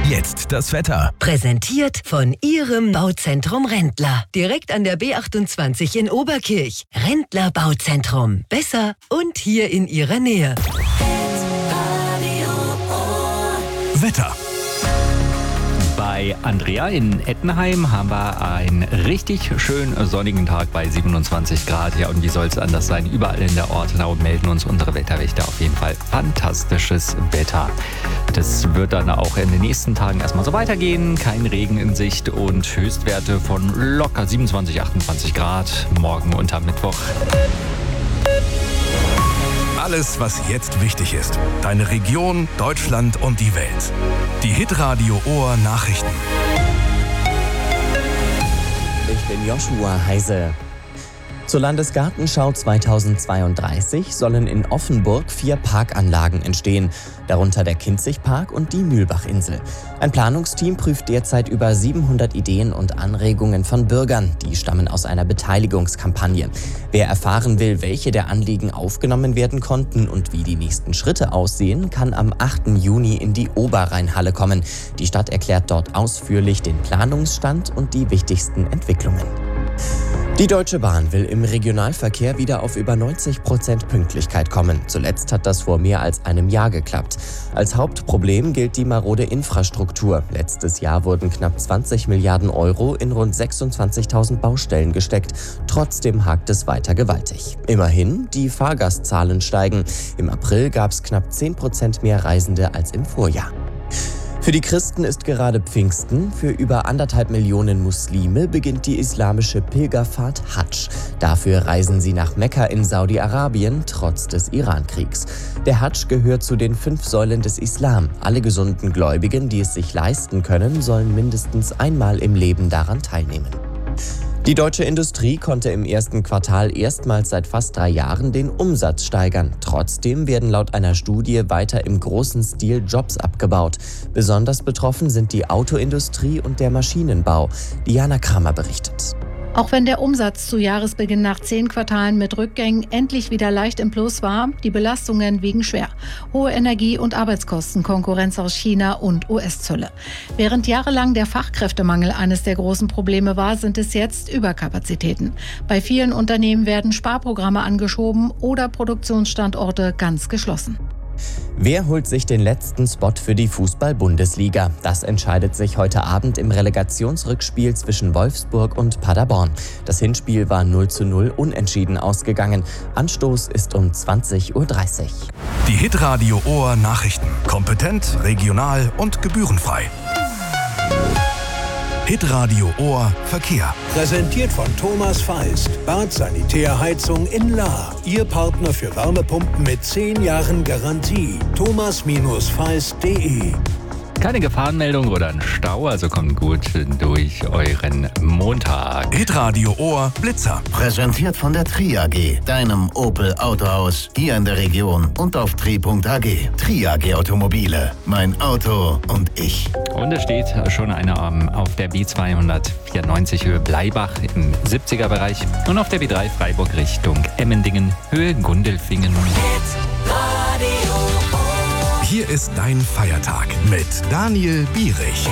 Jetzt das Wetter. Präsentiert von Ihrem Bauzentrum Rendler. Direkt an der B28 in Oberkirch. Rendler Bauzentrum. Besser und hier in Ihrer Nähe. Wetter. Bei Andrea in Ettenheim haben wir einen richtig schön sonnigen Tag bei 27 Grad. Ja, und wie soll es anders sein? Überall in der Ortenau melden uns unsere Wetterwächter auf jeden Fall fantastisches Wetter. Das wird dann auch in den nächsten Tagen erstmal so weitergehen. Kein Regen in Sicht und Höchstwerte von locker 27, 28 Grad. Morgen und am Mittwoch. Alles, was jetzt wichtig ist. Deine Region, Deutschland und die Welt. Die Hitradio Ohr Nachrichten. Ich bin Joshua Heise. Zur Landesgartenschau 2032 sollen in Offenburg 4 Parkanlagen entstehen, darunter der Kinzigpark und die Mühlbachinsel. Ein Planungsteam prüft derzeit über 700 Ideen und Anregungen von Bürgern, die stammen aus einer Beteiligungskampagne. Wer erfahren will, welche der Anliegen aufgenommen werden konnten und wie die nächsten Schritte aussehen, kann am 8. Juni in die Oberrheinhalle kommen. Die Stadt erklärt dort ausführlich den Planungsstand und die wichtigsten Entwicklungen. Die Deutsche Bahn will im Regionalverkehr wieder auf über 90% Pünktlichkeit kommen. Zuletzt hat das vor mehr als einem Jahr geklappt. Als Hauptproblem gilt die marode Infrastruktur. Letztes Jahr wurden knapp 20 Milliarden Euro in rund 26.000 Baustellen gesteckt. Trotzdem hakt es weiter gewaltig. Immerhin, die Fahrgastzahlen steigen. Im April gab es knapp 10% mehr Reisende als im Vorjahr. Für die Christen ist gerade Pfingsten. Für über 1,5 Millionen Muslime beginnt die islamische Pilgerfahrt Hadsch. Dafür reisen sie nach Mekka in Saudi-Arabien, trotz des Iran-Kriegs. Der Hadsch gehört zu den 5 Säulen des Islam. Alle gesunden Gläubigen, die es sich leisten können, sollen mindestens einmal im Leben daran teilnehmen. Die deutsche Industrie konnte im ersten Quartal erstmals seit fast 3 Jahren den Umsatz steigern. Trotzdem werden laut einer Studie weiter im großen Stil Jobs abgebaut. Besonders betroffen sind die Autoindustrie und der Maschinenbau. Diana Kramer berichtet. Auch wenn der Umsatz zu Jahresbeginn nach 10 Quartalen mit Rückgängen endlich wieder leicht im Plus war, die Belastungen wiegen schwer. Hohe Energie- und Arbeitskosten, Konkurrenz aus China und US-Zölle. Während jahrelang der Fachkräftemangel eines der großen Probleme war, sind es jetzt Überkapazitäten. Bei vielen Unternehmen werden Sparprogramme angeschoben oder Produktionsstandorte ganz geschlossen. Wer holt sich den letzten Spot für die Fußball-Bundesliga? Das entscheidet sich heute Abend im Relegationsrückspiel zwischen Wolfsburg und Paderborn. Das Hinspiel war 0:0 unentschieden ausgegangen. Anstoß ist um 20:30 Uhr. Die Hitradio Ohr Nachrichten. Kompetent, regional und gebührenfrei. Hitradio Ohr Verkehr. Präsentiert von Thomas Feist. Bad Sanitärheizung in Lahr. Ihr Partner für Wärmepumpen mit 10 Jahren Garantie. thomas-feist.de. Keine Gefahrenmeldung oder ein Stau, also kommt gut durch euren Montag. Hitradio Ohr Blitzer. Präsentiert von der Tri AG, deinem Opel Autohaus hier in der Region und auf tri.ag. Tri AG Automobile, mein Auto und ich. Und es steht schon einer auf der B294 Höhe Bleibach im 70er-Bereich und auf der B3 Freiburg Richtung Emmendingen Höhe Gundelfingen. Hier ist dein Feiertag mit Daniel Bierich.